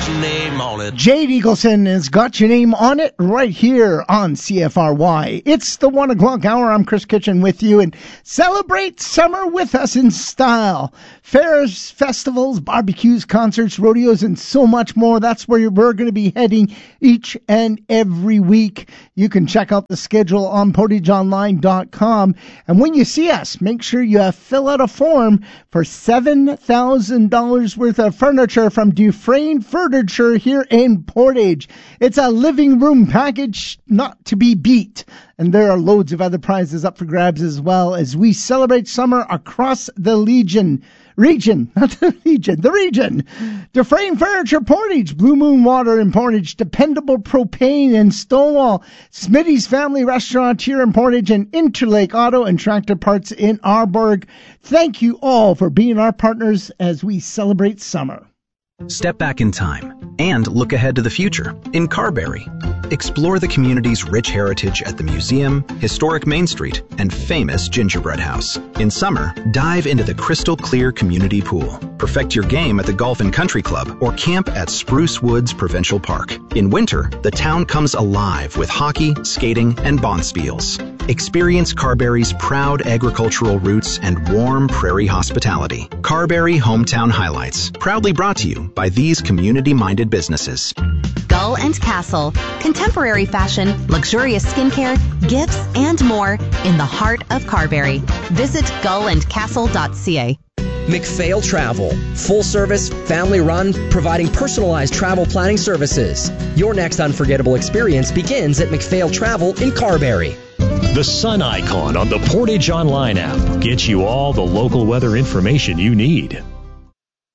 your name on it. Jade Eagleson has got your name on it right here on CFRY. It's the 1 o'clock hour. I'm Chris Kitchen with you, and celebrate summer with us in style. Fairs, festivals, barbecues, concerts, rodeos, and so much more. That's where we're going to be heading each and every week. You can check out the schedule on portageonline.com. And when you see us, make sure you fill out a form for $7,000 worth of furniture from Dufresne Furniture here in Portage. It's a living room package not to be beat. And there are loads of other prizes up for grabs as well as we celebrate summer across the region. Dufresne Furniture Portage, Blue Moon Water in Portage, Dependable Propane in Stonewall, Smitty's Family Restaurant here in Portage, and Interlake Auto and Tractor Parts in Arborg. Thank you all for being our partners as we celebrate summer. Step back in time and look ahead to the future in Carberry. Explore the community's rich heritage at the museum, historic Main Street, and famous Gingerbread House. In summer, dive into the crystal clear community pool. Perfect your game at the Golf and Country Club or camp at Spruce Woods Provincial Park. In winter, the town comes alive with hockey, skating, and bonspiels. Experience Carberry's proud agricultural roots and warm prairie hospitality. Carberry Hometown Highlights, proudly brought to you by these community-minded businesses. Gull and Castle, contemporary fashion, luxurious skincare, gifts, and more in the heart of Carberry. Visit gullandcastle.ca. McPhail Travel, full service, family run, providing personalized travel planning services. Your next unforgettable experience begins at McPhail Travel in Carberry. The sun icon on the Portage Online app gets you all the local weather information you need.